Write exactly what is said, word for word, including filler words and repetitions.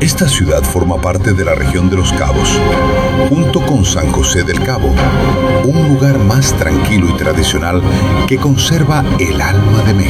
Esta ciudad forma parte de la región de Los Cabos, junto con San José del Cabo, un lugar más tranquilo y tradicional que conserva el alma de México.